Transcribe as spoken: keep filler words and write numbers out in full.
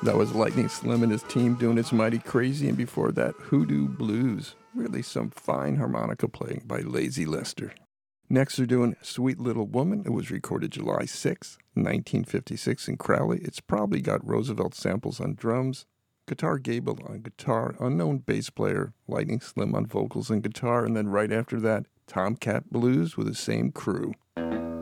That was Lightning Slim and his team doing It's Mighty Crazy, and before that, Hoodoo Blues. Really some fine harmonica playing by Lazy Lester. Next they're doing Sweet Little Woman. It was recorded July sixth, nineteen fifty-six in Crowley. It's probably got Roosevelt samples on drums, Guitar Gable on guitar, unknown bass player, Lightning Slim on vocals and guitar, and then right after that, Tomcat Blues with the same crew.